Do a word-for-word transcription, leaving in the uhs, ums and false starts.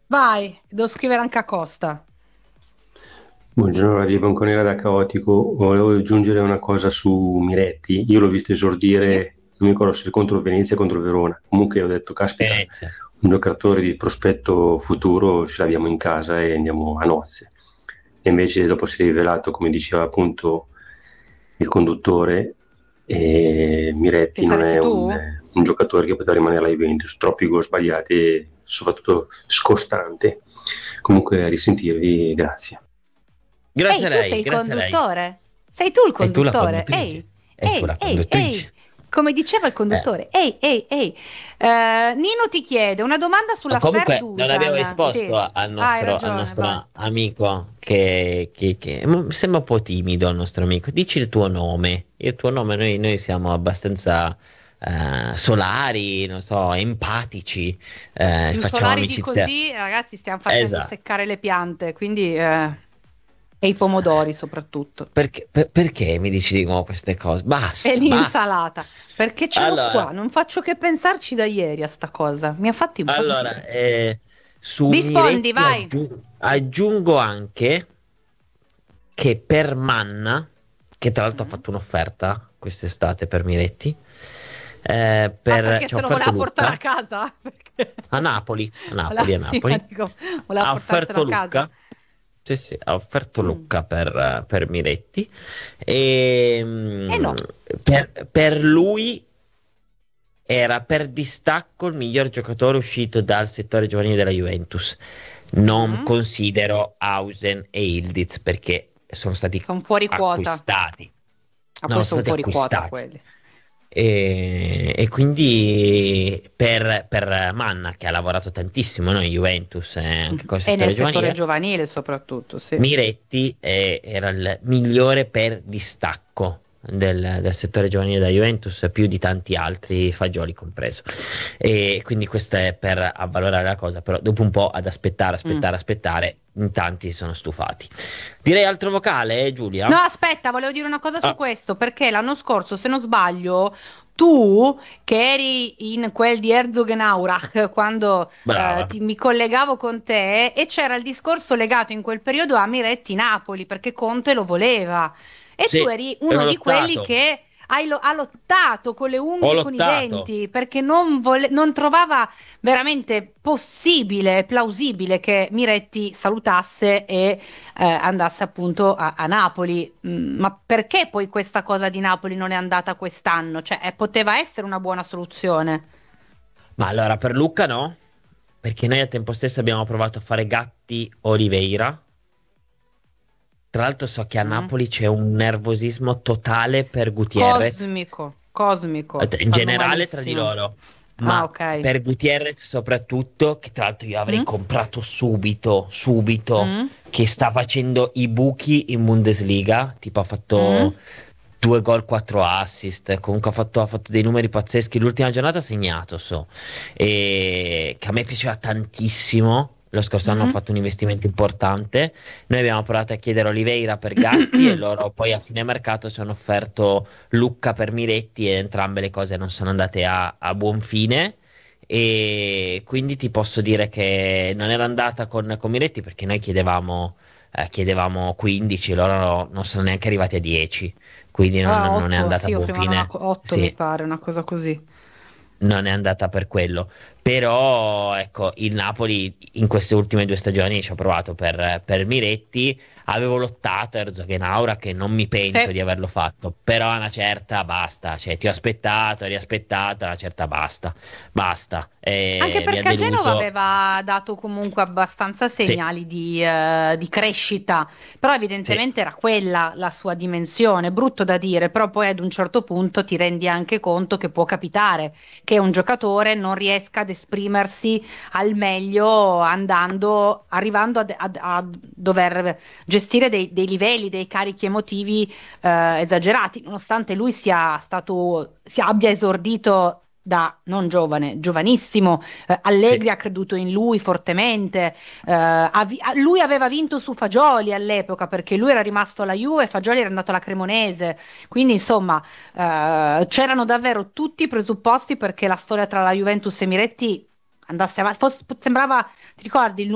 Vai, devo scrivere anche a Costa. Buongiorno, Radio Banconera da Caotico. Volevo aggiungere una cosa su Miretti. Io l'ho visto Sì. esordire, non mi ricordo se contro Venezia o contro Verona. Comunque ho detto, caspita, Venezia. un giocatore di prospetto futuro ce l'abbiamo in casa e andiamo a nozze. E invece dopo si è rivelato, come diceva appunto il conduttore, e Che Miretti non è saresti un, tu? un giocatore che poteva rimanere alla Juventus, troppi gol sbagliati e soprattutto scostante. Comunque a risentirvi, grazie. Grazie Ehi, a tu sei lei, il grazie a lei. conduttore? Sei tu il E tu la conduttore? conduttrice. Ehi, E tu ehi, la ehi, ehi. conduttrice. Come diceva il Eh. conduttore, ehi, ehi, ehi. Eh, Nino ti chiede una domanda Ma sulla comunque non avevo Ferguson. risposto Sì, a- al hai nostro, al ragione, vai. nostro amico che, che- che- mi sembra un po' timido il nostro amico. Dici il tuo nome. Il tuo nome, noi, noi siamo abbastanza eh, solari, non so, empatici, eh, Più facciamo solari di amicizia. così, ragazzi, stiamo facendo Esatto. seccare le piante, quindi, eh, e i pomodori soprattutto. Perché, per- perché mi dici di nuovo queste cose? E Basta, basta. l'insalata, perché ce l'ho qua, Allora, non faccio che pensarci da ieri a sta cosa. Mi ha fatto allora impazzire. eh, su Rispondi, Miretti vai. aggiu- aggiungo anche che per Manna, che tra l'altro ha Mm. fatto un'offerta quest'estate per Miretti, eh, Ah, per, perché ci ha se lo offerto voleva portare a Lucca casa? Perché... a Napoli, a Voleva, Napoli, a sì, ma Napoli, dico, voleva ha portarselo offerto a casa. Lucca, sì, sì, ha offerto Mm. Lucca per, eh, per Miretti e E mm, no. per, per lui era per distacco il miglior giocatore uscito dal settore giovanile della Juventus. Non Mm. considero Hausen e Ildiz perché sono stati Sono fuori quota. acquistati. Ah, No, poi sono sono stati fuori quota acquistati. quelli. E, e quindi per, per Manna, che ha lavorato tantissimo no, in Juventus e Mm. anche col E settore nel settore giovanile, giovanile soprattutto, sì. Miretti eh, era il migliore per distacco del, del settore giovanile da Juventus, più di tanti altri, Fagioli compreso. E quindi questo è per avvalorare la cosa, però dopo un po' ad aspettare, Mm. aspettare, aspettare, in tanti si sono stufati. Direi altro vocale, No, Giulia? aspetta, volevo dire una cosa su Ah, questo, perché l'anno scorso, se non sbaglio, tu che eri in quel di Herzogenaurach, quando eh, brava. ti- mi collegavo con te, e c'era il discorso legato in quel periodo a Miretti Napoli, perché Conte lo voleva. E tu Sì, eri e ho uno di quelli lottato. che hai lo- ha lottato con le Ho unghie e con i lottato. denti, perché non, vole- non trovava veramente possibile, plausibile che Miretti salutasse e eh, andasse appunto a, a Napoli. Mm, ma perché poi questa cosa di Napoli non è andata quest'anno? Cioè, eh, poteva essere una buona soluzione. Ma allora per Lucca no, perché noi al tempo stesso abbiamo provato a fare Gatti Oliveira. Tra l'altro so che a Mm? Napoli c'è un nervosismo totale per Gutierrez, Cosmico, cosmico, in stanno generale tra di malissimo. loro, Ah, ma ok. per Gutierrez soprattutto, che tra l'altro io avrei Mm? comprato subito, subito, Mm? che sta facendo i buchi in Bundesliga, tipo ha Mm? fatto due gol, quattro assist, comunque ha fatto, ha fatto dei numeri pazzeschi, l'ultima giornata ha segnato, so, e che a me piaceva tantissimo. Lo scorso anno ho Mm? fatto un investimento importante. Noi abbiamo provato a chiedere Oliveira per Gatti e loro poi a fine mercato ci hanno offerto Lucca per Miretti e entrambe le cose non sono andate a, a buon fine. E quindi ti posso dire che non era andata con, con Miretti perché noi chiedevamo, eh, chiedevamo quindici, loro non sono neanche arrivati a dieci, quindi non, Ah, non è otto, andata a sì, buon offrivano una fine. co- otto mi Sì, pare, una cosa così. non è andata per quello. Però, ecco, il Napoli in queste ultime due stagioni ci ha provato per, per Miretti. Avevo lottato a Herzogenaura che non mi pento Sì. di averlo fatto, però a una certa basta. Cioè, ti ho aspettato, riaspettato, a una certa basta. Basta. Anche E mi ha perché Genova deluso. aveva dato comunque abbastanza Sì, segnali di, eh, di crescita, però sì, evidentemente era quella la sua dimensione, brutto da dire, però poi ad un certo punto ti rendi anche conto che può capitare che un giocatore non riesca ad esprimersi al meglio andando, arrivando ad- ad- a dover gestire dei, dei livelli, dei carichi emotivi eh, esagerati, nonostante lui sia stato, sia abbia esordito da non giovane, giovanissimo. eh, sì. Allegri ha creduto in lui fortemente. eh, ha vi- ha- lui aveva vinto su Fagioli all'epoca perché lui era rimasto alla Juve e Fagioli era andato alla Cremonese. Quindi, insomma, eh, c'erano davvero tutti i presupposti perché la storia tra la Juventus e Miretti andasse avanti. Fosse- sembrava, ti ricordi, il